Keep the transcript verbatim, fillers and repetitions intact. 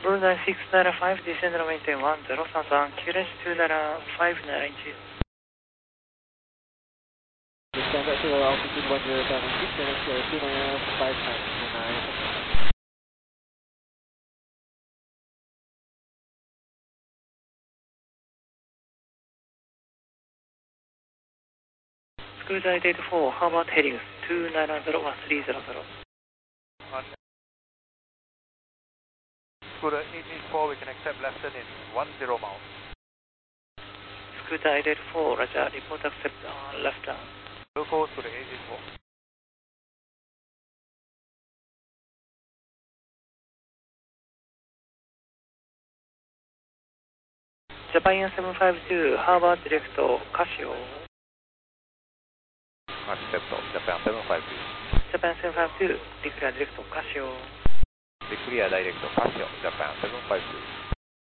Bullseye six nine five, descend and maintain one zero, San San, Q range two nine five nine inches. Descend at zero, altitude one zero seven six, Q range two nine five nine nine. Cruise eight eight four, Harvard headings two nine zero one three zero zero. Scooter eight eight four, we can accept left turn in one zero miles. Scooter eight eight four, Roger, report accept uh, left turn. Local Scooter eight eight four. Japan seven five two, Harvard direct Casio. Accept Japan seven five two. Japan seven five two, declare direct Casio. Declare direct Casio, Japan seven five two.